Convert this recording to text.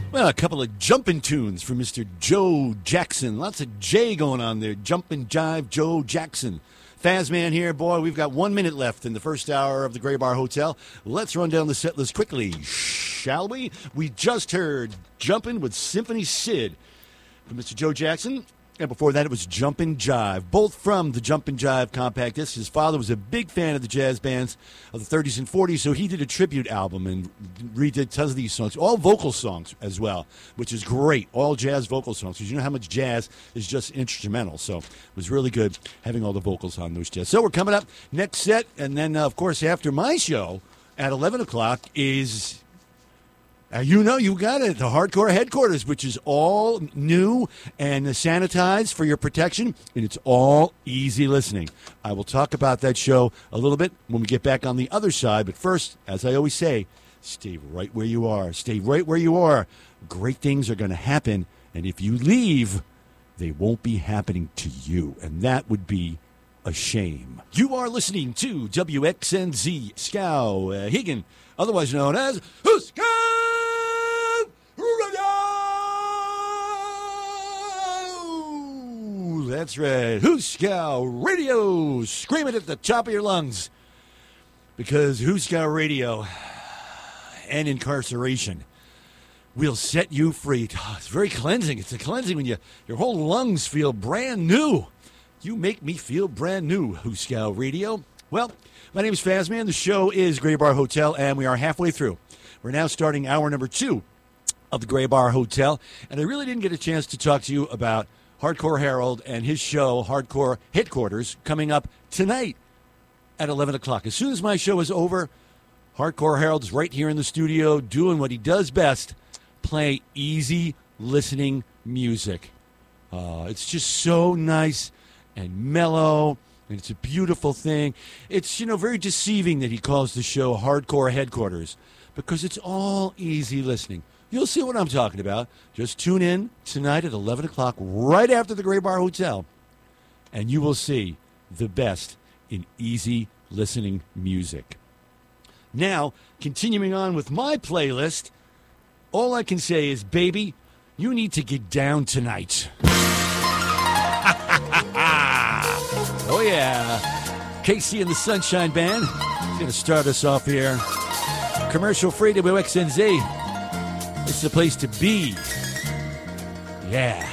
Well, a couple of jumping tunes from Mr. Joe Jackson. Lots of J going on there. Jumpin' Jive Joe Jackson. Fazman here. Boy, we've got 1 minute left in the first hour of the Gray Bar Hotel. Let's run down the set list quickly, shall we? We just heard Jumpin' with Symphony Sid from Mr. Joe Jackson. And before that, it was Jumpin' Jive, both from the Jumpin' Jive compact disc. His father was a big fan of the jazz bands of the 30s and 40s, so he did a tribute album and redid tons of these songs, all vocal songs as well, which is great, all jazz vocal songs, because you know how much jazz is just instrumental. So it was really good having all the vocals on those jazz. So we're coming up next set, and then, of course, after my show at 11 o'clock is... you know, you got it. The Hardcore Headquarters, which is all new and sanitized for your protection, and it's all easy listening. I will talk about that show a little bit when we get back on the other side. But first, as I always say, stay right where you are. Stay right where you are. Great things are going to happen, and if you leave, they won't be happening to you, and that would be a shame. You are listening to WXNZ Skowhegan, otherwise known as Huska! That's right. Huskow Radio. Scream it at the top of your lungs. Because Huskow Radio and incarceration will set you free. Oh, it's very cleansing. It's a cleansing when your whole lungs feel brand new. You make me feel brand new, Huskow Radio. Well, my name is Fazman. The show is Gray Bar Hotel, and we are halfway through. We're now starting hour number 2 of the Gray Bar Hotel, and I really didn't get a chance to talk to you about Hardcore Harold and his show, Hardcore Headquarters, coming up tonight at 11 o'clock. As soon as my show is over, Hardcore Harold's right here in the studio doing what he does best, play easy listening music. It's just so nice and mellow, and it's a beautiful thing. It's, very deceiving that he calls the show Hardcore Headquarters, because it's all easy listening. You'll see what I'm talking about. Just tune in tonight at 11 o'clock, right after the Gray Bar Hotel, and you will see the best in easy listening music. Now, continuing on with my playlist, all I can say is, baby, you need to get down tonight. Oh, yeah. Casey and the Sunshine Band is going to start us off here. Commercial free WXNZ. It's the place to be. Yeah.